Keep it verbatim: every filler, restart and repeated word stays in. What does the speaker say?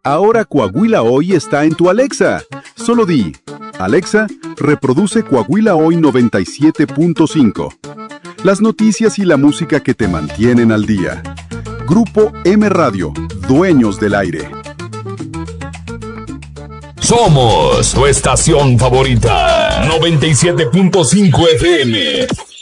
Ahora Coahuila Hoy está en tu Alexa. Solo di, Alexa, reproduce Coahuila Hoy noventa y siete punto cinco. Las noticias y la música que te mantienen al día. Grupo M Radio, dueños del aire. Somos tu estación favorita, noventa y siete punto cinco F M.